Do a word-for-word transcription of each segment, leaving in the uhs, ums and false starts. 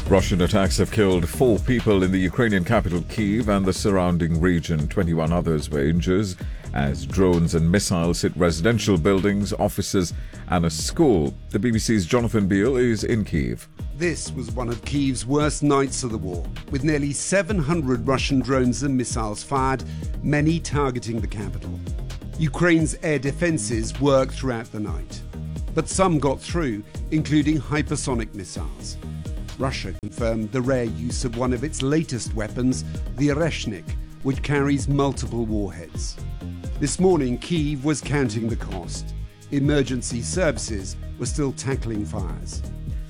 Russian attacks have killed four people in the Ukrainian capital Kyiv and the surrounding region. twenty-one others were injured as drones and missiles hit residential buildings, offices and a school. The B B C's Jonathan Beale is in Kyiv. This was one of Kyiv's worst nights of the war, with nearly seven hundred Russian drones and missiles fired, many targeting the capital. Ukraine's air defences worked throughout the night, but some got through, including hypersonic missiles. Russia confirmed the rare use of one of its latest weapons, the Oreshnik, which carries multiple warheads. This morning, Kyiv was counting the cost. Emergency services were still tackling fires.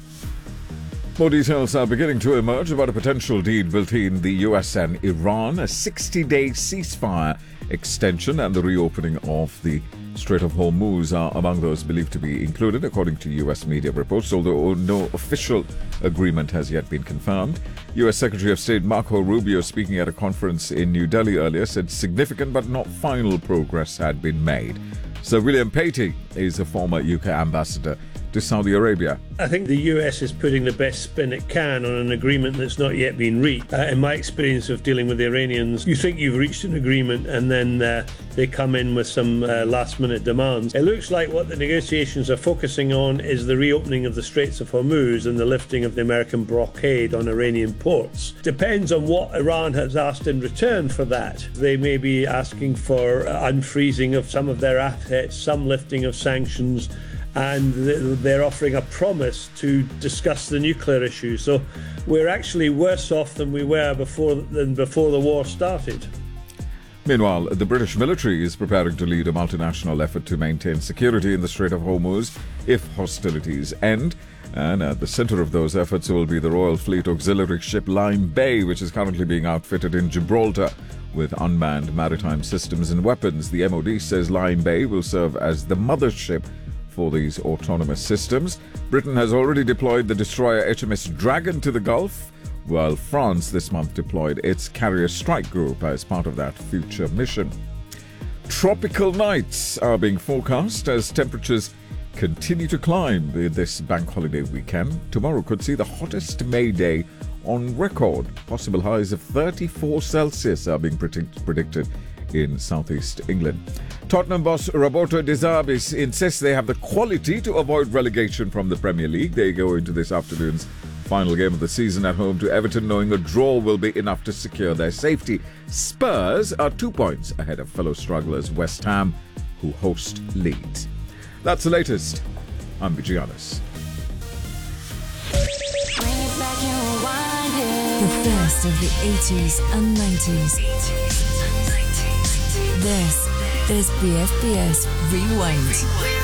More details are beginning to emerge about a potential deal between the U S and Iran, a sixty-day ceasefire extension and the reopening of the Strait of Hormuz are among those believed to be included, according to U S media reports, although no official agreement has yet been confirmed. U S Secretary of State Marco Rubio, speaking at a conference in New Delhi earlier, said significant but not final progress had been made. Sir William Patey is a former U K ambassador to Saudi Arabia. I think the U S is putting the best spin it can on an agreement that's not yet been reached. Uh, in my experience of dealing with the Iranians, you think you've reached an agreement and then uh, they come in with some uh, last-minute demands. It looks like what the negotiations are focusing on is the reopening of the Straits of Hormuz and the lifting of the American blockade on Iranian ports. Depends on what Iran has asked in return for that. They may be asking for uh, unfreezing of some of their assets, some lifting of sanctions, and they're offering a promise to discuss the nuclear issue. So we're actually worse off than we were before than before the war started. Meanwhile, the British military is preparing to lead a multinational effort to maintain security in the Strait of Hormuz if hostilities end. And at the centre of those efforts will be the Royal Fleet auxiliary ship Lyme Bay, which is currently being outfitted in Gibraltar with unmanned maritime systems and weapons. The M O D says Lyme Bay will serve as the mothership for these autonomous systems. Britain has already deployed the destroyer H M S Dragon to the Gulf, while France this month deployed its carrier strike group as part of that future mission. Tropical nights are being forecast as temperatures continue to climb this bank holiday weekend. Tomorrow could see the hottest May day on record. Possible highs of thirty-four Celsius are being predict- predicted in southeast England. Tottenham boss Roberto De Zerbi insists they have the quality to avoid relegation from the Premier League. They go into this afternoon's final game of the season at home to Everton, knowing a draw will be enough to secure their safety. Spurs are two points ahead of fellow strugglers West Ham, who host Leeds. That's the latest. I'm Vijayanis. The best of the eighties and nineties. This is B F B S Rewind.